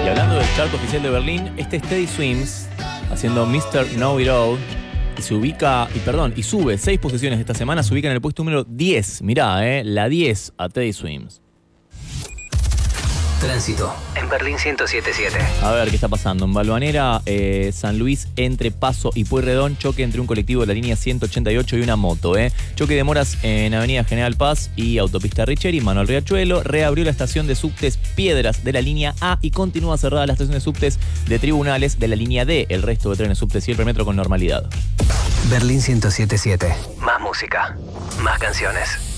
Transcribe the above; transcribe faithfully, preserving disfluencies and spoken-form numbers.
Y hablando del chart oficial de Berlín, este es Teddy Swims haciendo mister Know It All. Y se ubica, y perdón, y sube seis posiciones esta semana, se ubica en el puesto número diez. Mirá, eh, la diez a Teddy Swims. Tránsito en Berlín ciento siete punto siete. A ver qué está pasando. En Balvanera, eh, San Luis, entre Paso y Pueyrredón, choque entre un colectivo de la línea ciento ochenta y ocho y una moto. Eh. Choque de demoras en Avenida General Paz y Autopista Richeri, Manuel Riachuelo. Reabrió la estación de subtes Piedras de la línea A y continúa cerrada la estación de subtes de Tribunales de la línea D. El resto de trenes subtes y el premetro con normalidad. Berlín ciento siete punto siete. Más música, más canciones.